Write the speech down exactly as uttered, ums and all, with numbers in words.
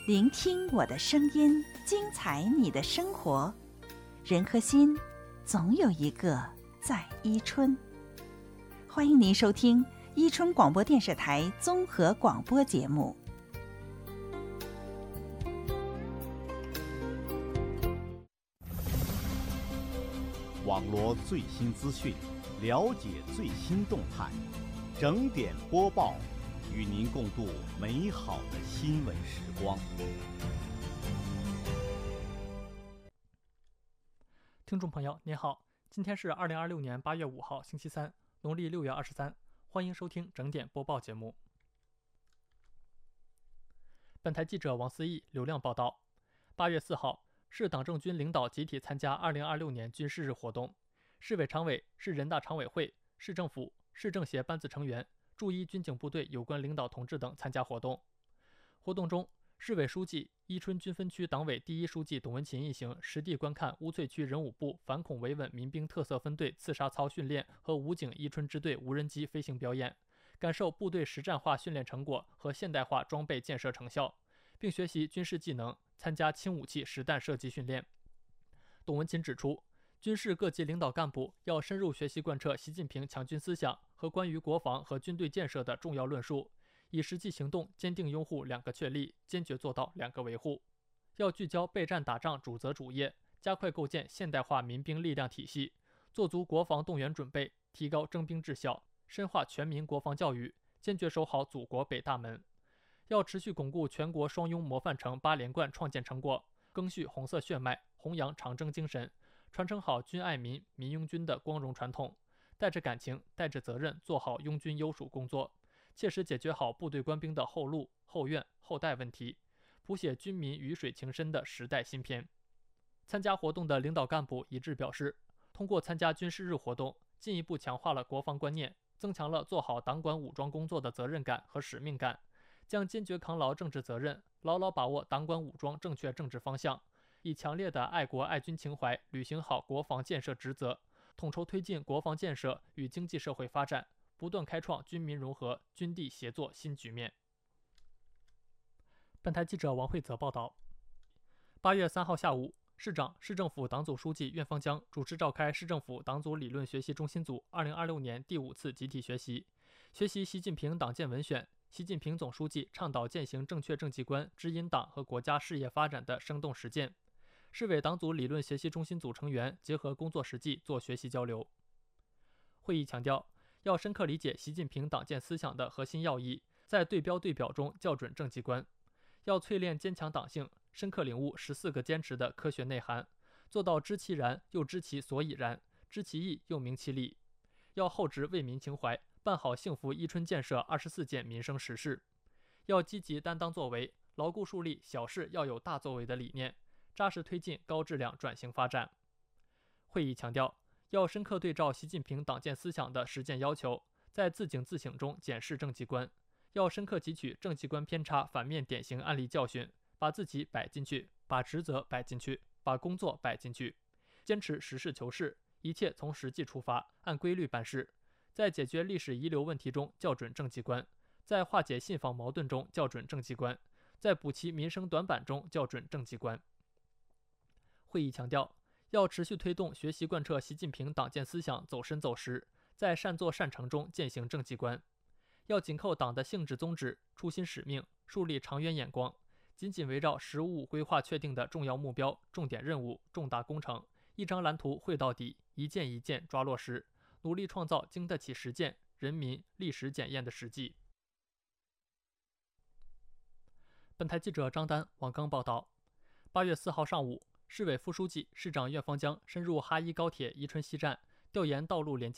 聆听我的声音，精彩你的生活。人和心，总有一个在伊春。欢迎您收听伊春广播电视台综合广播节目。 网罗最新资讯，了解最新动态，整点播报，与您共度美好的新闻时光。 听众朋友您好，今天是二零二六年八月五号星期三，农历六月二十三，欢迎收听整点播报节目。本台记者王思义、刘亮报道，八月四号，市党政军领导集体参加二零二六年军事日活动，市委常委、市人大常委会、市政府、市政协班子成员、驻伊军警部队有关领导同志等参加活动。活动中，市委书记、伊春军分区党委第一书记董文勤一行实地观看乌翠区人武部反恐维稳民兵特色分队刺杀操训练和武警伊春支队无人机飞行表演，感受部队实战化训练成果和现代化装备建设成效，并学习军事技能，参加轻武器实弹射击训练。董文勤指出，军事各级领导干部要深入学习贯彻习近平强军思想和关于国防和军队建设的重要论述，以实际行动坚定拥护两个确立，坚决做到两个维护。要聚焦备战打仗主责主业，加快构建现代化民兵力量体系，做足国防动员准备，提高征兵质效，深化全民国防教育，坚决守好祖国北大门。要持续巩固全国双拥模范城八连冠创建成果，赓续红色血脉，弘扬长征精神，传承好军爱民、民拥军的光荣传统，带着感情、带着责任做好拥军优属工作，切实解决好部队官兵的后路、后院、后代问题，谱写军民鱼水情深的时代新篇。参加活动的领导干部一致表示，通过参加军事日活动，进一步强化了国防观念，增强了做好党管武装工作的责任感和使命感，将坚决扛牢政治责任，牢牢把握党管武装正确政治方向，以强烈的爱国爱军情怀履行好国防建设职责，统筹推进国防建设与经济社会发展，不断开创军民融合、军地协作新局面。本台记者王慧泽报道，八月三号下午，市长、市政府党组书记苑方江主持召开市政府党组理论学习中心组二零二六年第五次集体学习，学习习近平党建文选、习近平总书记倡导践行正确政绩观指引党和国家事业发展的生动实践。市委党组理论学习中心组成员结合工作实际做学习交流。会议强调，要深刻理解习近平党建思想的核心要义，在对标对表中校准政绩观，要淬炼坚强党性，深刻领悟十四个坚持的科学内涵，做到知其然又知其所以然，知其意又明其理。要厚植为民情怀，办好幸福伊春建设二十四件民生实事。要积极担当作为，牢固树立小事要有大作为的理念，扎实推进高质量转型发展。会议强调，要深刻对照习近平党建思想的实践要求，在自警自省中检视政绩观，要深刻汲取政绩观偏差反面典型案例教训，把自己摆进去，把职责摆进去，把工作摆进去，坚持实事求是，一切从实际出发，按规律办事，在解决历史遗留问题中校准政绩观，在化解信访矛盾中校准政绩观，在补齐民生短板中校准政绩观。会议强调，要持续推动学习贯彻习近平党建思想走深走实，在善作善成中践行政绩观。要紧扣党的性质宗旨、初心使命，树立长远眼光，紧紧围绕“十五五”规划确定的重要目标、重点任务、重大工程，一张蓝图绘到底，一件一件抓落实，努力创造经得起实践、人民历史检验的实际。本台记者张丹、王刚报道，八月四号上午，市委副书记、市长苑方江深入哈伊高铁伊春西站，调研道路连接